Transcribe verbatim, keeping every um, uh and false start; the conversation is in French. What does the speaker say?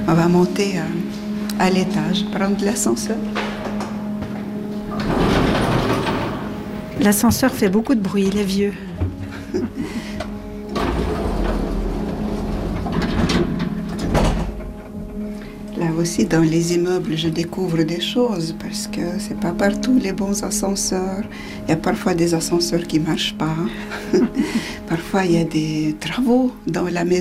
On va monter à, à l'étage, prendre l'ascenseur. L'ascenseur fait beaucoup de bruit, il est vieux. Là aussi, dans les immeubles, je découvre des choses parce que c'est pas partout les bons ascenseurs. Il y a parfois des ascenseurs qui marchent pas. Parfois, il y a des travaux dans la maison.